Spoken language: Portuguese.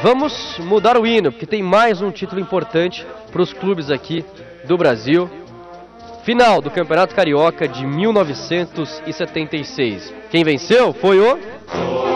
Vamos mudar o hino, porque tem mais um título importante para os clubes aqui do Brasil. Final do Campeonato Carioca de 1976. Quem venceu foi o...